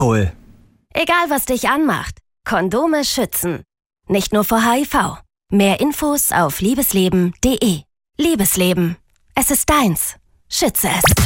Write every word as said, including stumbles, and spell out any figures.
Cool. Egal, was dich anmacht, Kondome schützen. Nicht nur vor H I V. Mehr Infos auf liebesleben punkt de. Liebesleben. Es ist deins. Schütze es.